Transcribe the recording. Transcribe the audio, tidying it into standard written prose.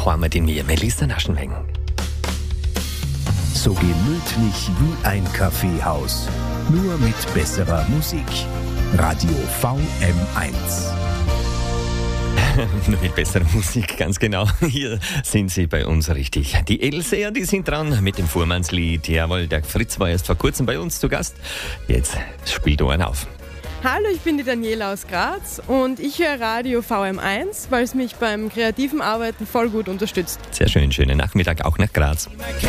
heimat in mir, Melissa Naschenweng. So gemütlich wie ein Kaffeehaus, nur mit besserer Musik. Radio VM1. Nur mit besserer Musik, ganz genau. Hier sind Sie bei uns richtig. Die Elsäer, die sind dran mit dem Fuhrmannslied. Jawohl, der Fritz war erst vor kurzem bei uns zu Gast. Jetzt spielt er einen auf. Hallo, ich bin die Daniela aus Graz und ich höre Radio VM1, weil es mich beim kreativen Arbeiten voll gut unterstützt. Sehr schön, schönen Nachmittag auch nach Graz.